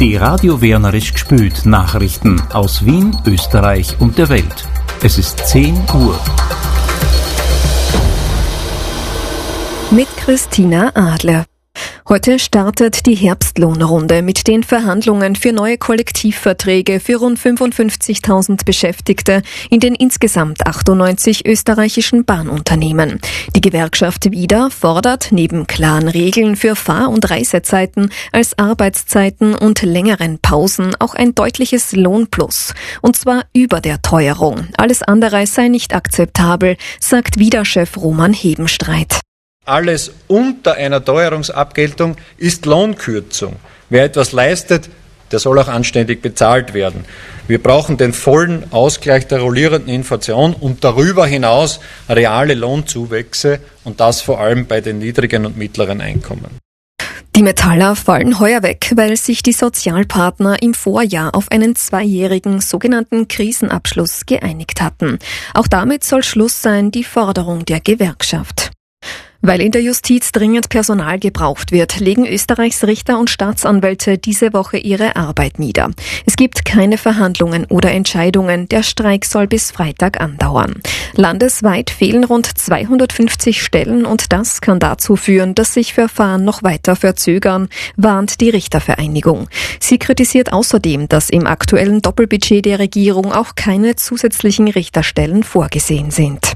Die Radio Wernerisch gespült Nachrichten aus Wien, Österreich und der Welt. Es ist 10 Uhr. Mit Christina Adler. Heute startet die Herbstlohnrunde mit den Verhandlungen für neue Kollektivverträge für rund 55.000 Beschäftigte in den insgesamt 98 österreichischen Bahnunternehmen. Die Gewerkschaft WIDA fordert neben klaren Regeln für Fahr- und Reisezeiten als Arbeitszeiten und längeren Pausen auch ein deutliches Lohnplus. Und zwar über der Teuerung. Alles andere sei nicht akzeptabel, sagt WIDA-Chef Roman Hebenstreit. Alles unter einer Teuerungsabgeltung ist Lohnkürzung. Wer etwas leistet, der soll auch anständig bezahlt werden. Wir brauchen den vollen Ausgleich der rollierenden Inflation und darüber hinaus reale Lohnzuwächse und das vor allem bei den niedrigen und mittleren Einkommen. Die Metaller fallen heuer weg, weil sich die Sozialpartner im Vorjahr auf einen 2-jährigen sogenannten Krisenabschluss geeinigt hatten. Auch damit soll Schluss sein, die Forderung der Gewerkschaft. Weil in der Justiz dringend Personal gebraucht wird, legen Österreichs Richter und Staatsanwälte diese Woche ihre Arbeit nieder. Es gibt keine Verhandlungen oder Entscheidungen. Der Streik soll bis Freitag andauern. Landesweit fehlen rund 250 Stellen und das kann dazu führen, dass sich Verfahren noch weiter verzögern, warnt die Richtervereinigung. Sie kritisiert außerdem, dass im aktuellen Doppelbudget der Regierung auch keine zusätzlichen Richterstellen vorgesehen sind.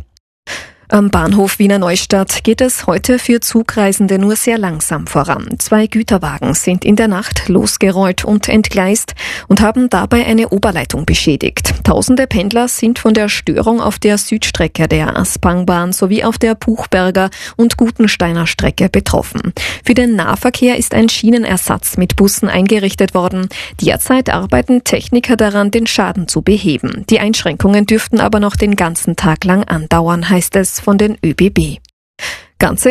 Am Bahnhof Wiener Neustadt geht es heute für Zugreisende nur sehr langsam voran. 2 Güterwagen sind in der Nacht losgerollt und entgleist und haben dabei eine Oberleitung beschädigt. Tausende Pendler sind von der Störung auf der Südstrecke der Aspangbahn sowie auf der Buchberger und Gutensteiner Strecke betroffen. Für den Nahverkehr ist ein Schienenersatz mit Bussen eingerichtet worden. Derzeit arbeiten Techniker daran, den Schaden zu beheben. Die Einschränkungen dürften aber noch den ganzen Tag lang andauern, heißt es von den ÖBB. Ganze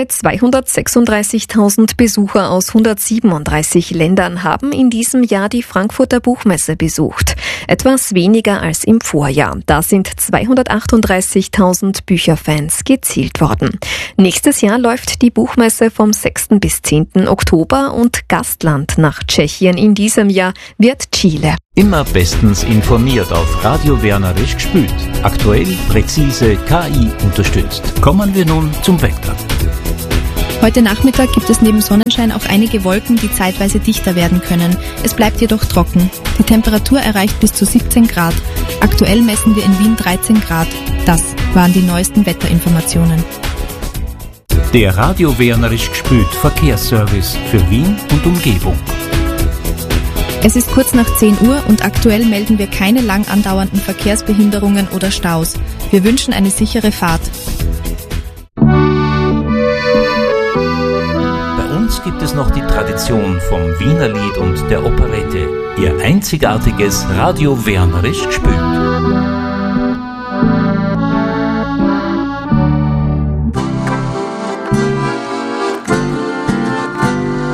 236.000 Besucher aus 137 Ländern haben in diesem Jahr die Frankfurter Buchmesse besucht. Etwas weniger als im Vorjahr. Da sind 238.000 Bücherfans gezielt worden. Nächstes Jahr läuft die Buchmesse vom 6. bis 10. Oktober und Gastland nach Tschechien in diesem Jahr wird Chile. Immer bestens informiert auf Radio Wernerisch gespült. Aktuell, präzise, KI unterstützt. Kommen wir nun zum Wetter. Heute Nachmittag gibt es neben Sonnenschein auch einige Wolken, die zeitweise dichter werden können. Es bleibt jedoch trocken. Die Temperatur erreicht bis zu 17 Grad. Aktuell messen wir in Wien 13 Grad. Das waren die neuesten Wetterinformationen. Der Radio Wernerisch gespült Verkehrsservice für Wien und Umgebung. Es ist kurz nach 10 Uhr und aktuell melden wir keine lang andauernden Verkehrsbehinderungen oder Staus. Wir wünschen eine sichere Fahrt. Bei uns gibt es noch die Tradition vom Wienerlied und der Operette. Ihr einzigartiges Radio Wernerisch gespült.